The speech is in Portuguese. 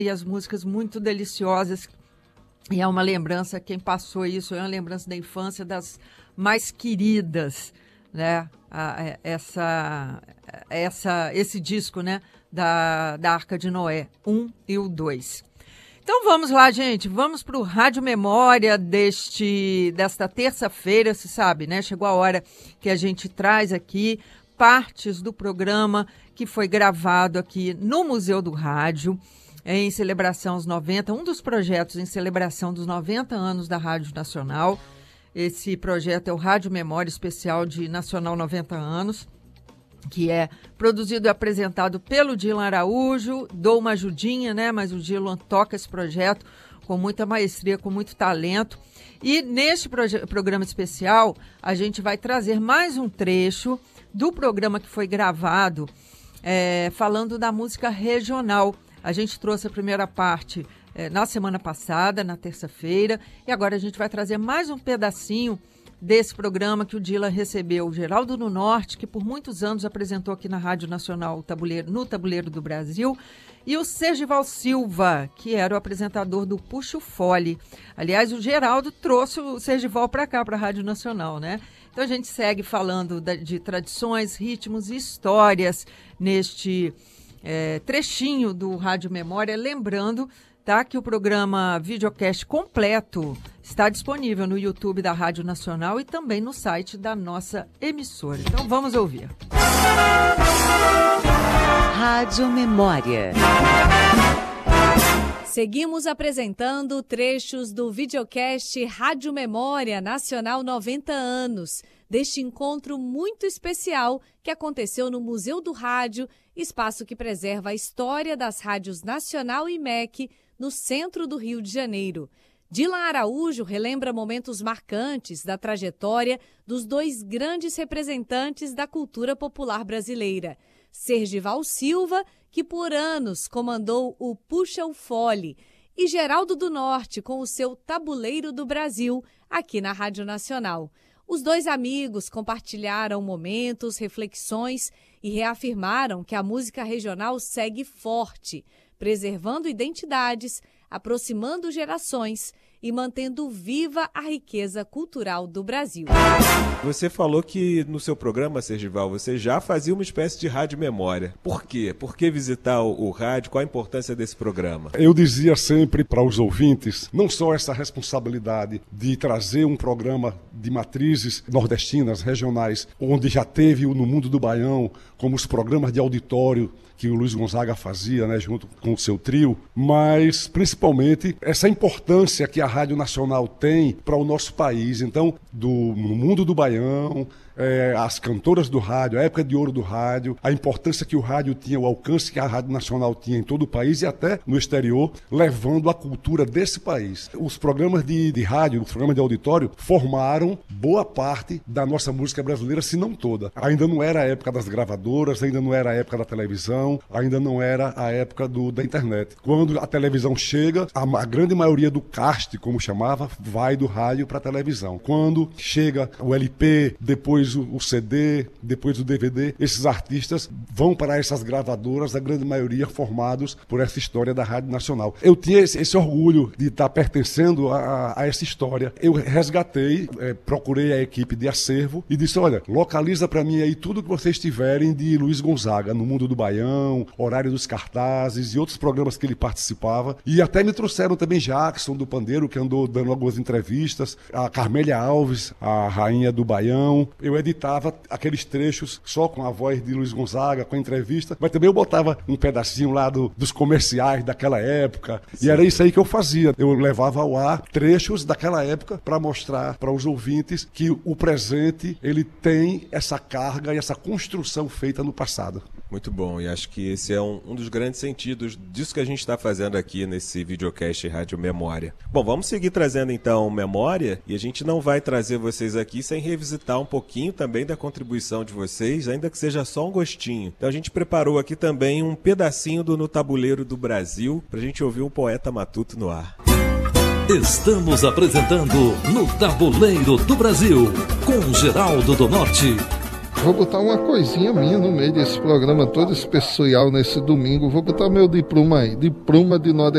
e as músicas muito deliciosas. E é uma lembrança, quem passou isso, é uma lembrança da infância das mais queridas, né? Esse disco, né? Da Arca de Noé, 1 e o 2. Então vamos lá, gente, vamos para o Rádio Memória desta terça-feira, se sabe, né? Chegou a hora que a gente traz aqui partes do programa que foi gravado aqui no Museu do Rádio, em celebração aos 90, um dos projetos em celebração dos 90 anos da Rádio Nacional. Esse projeto é o Rádio Memória Especial de Nacional 90 anos, que é produzido e apresentado pelo Dylan Araújo. Dou uma ajudinha, né? Mas o Dylan toca esse projeto com muita maestria, com muito talento. E neste programa especial, a gente vai trazer mais um trecho do programa que foi gravado, falando da música regional. A gente trouxe a primeira parte na semana passada, na terça-feira, e agora a gente vai trazer mais um pedacinho desse programa que o Dylan recebeu o Geraldo do Norte, que por muitos anos apresentou aqui na Rádio Nacional no Tabuleiro do Brasil, e o Sergival Silva, que era o apresentador do Puxa o Fole. Aliás, o Geraldo trouxe o Sergival para cá, para a Rádio Nacional, né? Então a gente segue falando de tradições, ritmos e histórias neste trechinho do Rádio Memória, lembrando, tá, que o programa videocast completo está disponível no YouTube da Rádio Nacional e também no site da nossa emissora. Então vamos ouvir. Rádio Memória. Seguimos apresentando trechos do videocast Rádio Memória Nacional 90 anos, deste encontro muito especial que aconteceu no Museu do Rádio, espaço que preserva a história das rádios Nacional e MEC, no centro do Rio de Janeiro. Dylan Araújo relembra momentos marcantes da trajetória dos dois grandes representantes da cultura popular brasileira. Sergival Silva, que por anos comandou o Puxa o Fole, e Geraldo do Norte com o seu Tabuleiro do Brasil, aqui na Rádio Nacional. Os dois amigos compartilharam momentos, reflexões e reafirmaram que a música regional segue forte, preservando identidades, aproximando gerações e mantendo viva a riqueza cultural do Brasil. Você falou que no seu programa, Sergival, você já fazia uma espécie de rádio memória. Por quê? Por que visitar o rádio? Qual a importância desse programa? Eu dizia sempre para os ouvintes, não só essa responsabilidade de trazer um programa de matrizes nordestinas, regionais, onde já teve no Mundo do Baião, como os programas de auditório que o Luiz Gonzaga fazia, né, junto com o seu trio, mas principalmente essa importância que a Rádio Nacional tem para o nosso país. Então, no Mundo do Baião, as cantoras do rádio, a época de ouro do rádio, a importância que o rádio tinha, o alcance que a Rádio Nacional tinha em todo o país e até no exterior, levando a cultura desse país. Os programas de rádio, os programas de auditório, formaram boa parte da nossa música brasileira, se não toda. Ainda não era a época das gravadoras, ainda não era a época da televisão, ainda não era a época da internet. Quando a televisão chega, a grande maioria do cast, como chamava, vai do rádio para a televisão. Quando chega o LP, depois o CD, depois o DVD, esses artistas vão para essas gravadoras, a grande maioria formados por essa história da Rádio Nacional. Eu tinha esse orgulho de estar pertencendo a essa história. Eu resgatei, procurei a equipe de acervo e disse, olha, localiza para mim aí tudo que vocês tiverem de Luiz Gonzaga, no Mundo do Baião, Horário dos Cartazes e outros programas que ele participava. E até me trouxeram também Jackson do Pandeiro, que andou dando algumas entrevistas, a Carmélia Alves, a rainha do Baião. Eu editava aqueles trechos só com a voz de Luiz Gonzaga, com a entrevista, mas também eu botava um pedacinho lá dos comerciais daquela época. Sim. E era isso aí que eu fazia. Eu levava ao ar trechos daquela época para mostrar para os ouvintes que o presente ele tem essa carga e essa construção feita no passado. Muito bom, e acho que esse é um dos grandes sentidos disso que a gente está fazendo aqui nesse videocast Rádio Memória. Bom, vamos seguir trazendo então memória, e a gente não vai trazer vocês aqui sem revisitar um pouquinho também da contribuição de vocês, ainda que seja só um gostinho. Então a gente preparou aqui também um pedacinho do No Tabuleiro do Brasil, para a gente ouvir um poeta matuto no ar. Estamos apresentando No Tabuleiro do Brasil, com Geraldo do Norte. Vou botar uma coisinha minha no meio desse programa todo especial nesse domingo. Vou botar meu diploma aí, diploma de nordestino.